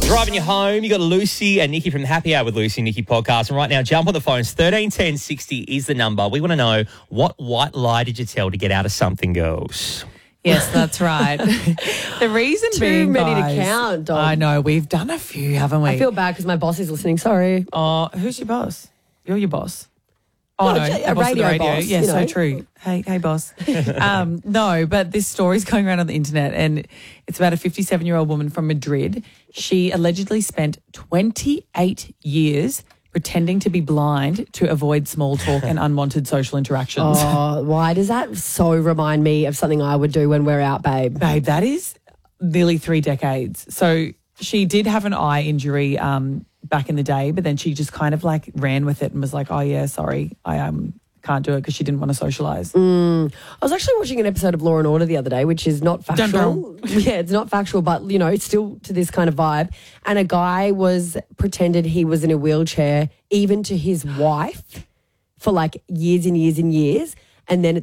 Driving you home, you got Lucy and Nikki from the Happy Hour with Lucy and Nikki podcast. And right now, jump on the phones. 1310 60 is the number. We want to know, what white lie did you tell to get out of something, girls? Yes, that's right. The reason being, Too many guys, to count, dog. I know, we've done a few, haven't we? I feel bad because my boss is listening. Sorry. Oh, who's your boss? You're your boss. Oh, No, no, a the boss of the radio radio. boss, Yeah, you so know. true. Hey, boss. No, but this story's going around on the internet, and it's about a 57-year-old woman from Madrid. She allegedly spent 28 years pretending to be blind to avoid small talk and unwanted social interactions. Oh, why does that so remind me of something I would do when we're out, babe? Babe, that is nearly 3 decades. So she did have an eye injury back in the day, but then she just kind of like ran with it and was like, oh yeah, sorry, I can't do it, because she didn't want to socialise. I was actually watching an episode of Law and Order the other day, which is not factual. Yeah, it's not factual, but, you know, it's still to this kind of vibe. And a guy pretended he was in a wheelchair, even to his wife, for like years and years and years. And then